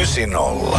90.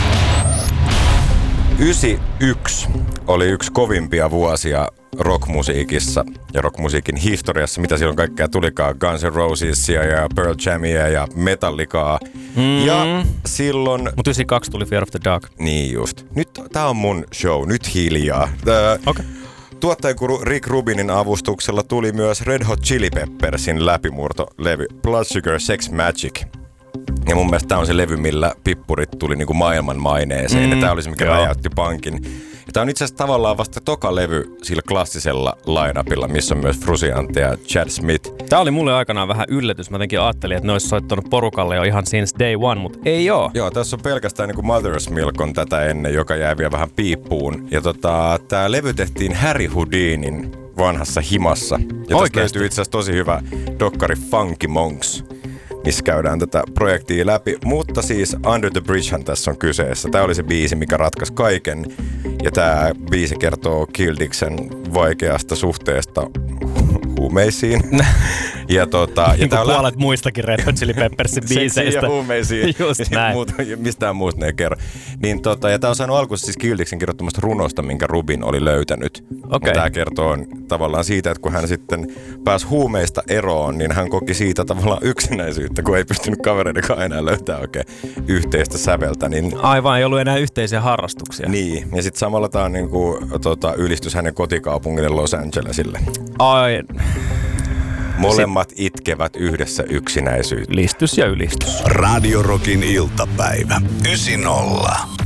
91 oli yksi kovimpia vuosia rockmusiikissa ja rockmusiikin historiassa. Mitä silloin kaikkea tulikaan? Guns N' Rosesia ja Pearl Jamia ja Metallicaa. Ja silloin... Mut 92 tuli Fear of the Dark. Niin just. Nyt tää on mun show. Nyt hiljaa. Okay. Tuottajakuru Rick Rubinin avustuksella tuli myös Red Hot Chili Peppersin läpimurtolevy Blood Sugar Sex Magic. Ja mun mielestä tää on se levy, millä pippurit tuli niinku maailman maineeseen. Ja tää oli se, mikä räjäytti pankin. Ja tää on itse asiassa tavallaan vasta toka levy sillä klassisella line-upilla, missä on myös Frusciante ja Chad Smith. Tää oli mulle aikanaan vähän yllätys. Mä jotenkin ajattelin, että ne olisi soittanut porukalle jo ihan since day one, mutta ei oo. Joo, tässä on pelkästään niinku Mother's Milk on tätä ennen, joka jää vielä vähän piippuun. Ja tää levy tehtiin Harry Houdinin vanhassa himassa. Ja tästä löytyy itse asiassa tosi hyvä dokkari Funky Monks, missä käydään tätä projektia läpi. Mutta siis Under the Bridgehän tässä on kyseessä. Tää oli se biisi, mikä ratkaisi kaiken. Ja tää biisi kertoo Kildixen vaikeasta suhteesta huumeisiin. Ja niin kuin puolet muistakin Red Hot Chili Peppersin biiseistä. Ja huumeisiin. Just näin. Mistään muusta ne ei kerro. Niin ja tää on saanut alkuun siis Kildixen kirjoittamasta runosta, minkä Rubin oli löytänyt. Okay. Tää kertoo tavallaan siitä, että kun hän sitten pääsi huumeista eroon, niin hän koki siitä tavallaan yksinäisyyttä, kun ei pystynyt kavereidenkaan enää löytää oikein yhteistä säveltä. Niin... Aivan, ei ollut enää yhteisiä harrastuksia. Niin, ja sitten samalla tää on niinku, ylistys hänen kotikaupungille Los Angelesille. Ai... Molemmat itkevät yhdessä yksinäisyyttä. Listys ja ylistys. Radio Rockin iltapäivä. 90.